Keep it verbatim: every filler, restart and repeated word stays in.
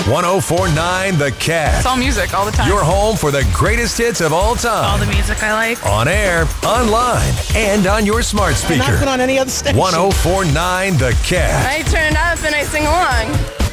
one oh four point nine The Cat. It's all music all the time. Your home for the greatest hits of all time. All the music I like. On air, online, and on your smart speaker. And not put on any other station. one oh four point nine The Cat. I turn it up and I sing along.